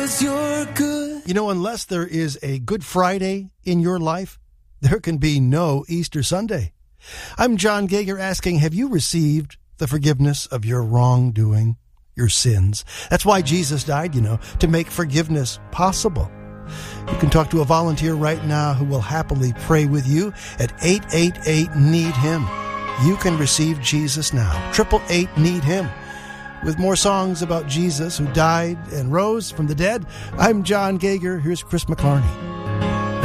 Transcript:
'cause you're good. You know, unless there is a Good Friday in your life, there can be no Easter Sunday. I'm John Gager asking, have you received the forgiveness of your wrongdoing, your sins? That's why Jesus died, to make forgiveness possible. You can talk to a volunteer right now who will happily pray with you at 888-NEED-HIM. You can receive Jesus now. 888-NEED-HIM. With more songs about Jesus who died and rose from the dead, I'm John Gager. Here's Chris McClarney.